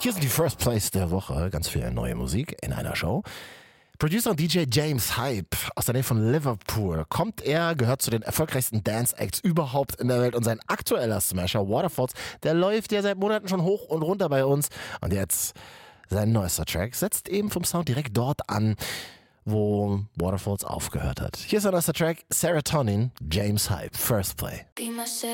Hier sind die First Plays der Woche. Ganz viel neue Musik in einer Show. Producer und DJ James Hype aus der Nähe von Liverpool kommt gehört zu den erfolgreichsten Dance-Acts überhaupt in der Welt und sein aktueller Smasher Waterfalls, der läuft ja seit Monaten schon hoch und runter bei uns und jetzt sein neuester Track setzt eben vom Sound direkt dort an, wo Waterfalls aufgehört hat. Hier ist sein neuester Track, Serotonin, James Hype, First Play.